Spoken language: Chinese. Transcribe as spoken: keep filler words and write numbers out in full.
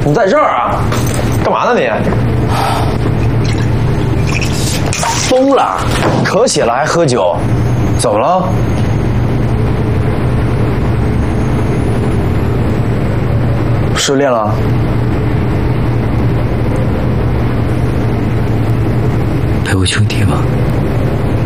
你在这儿啊？干嘛呢你？疯了？渴血了还喝酒？怎么了？失恋了？ 陪我兄弟吧。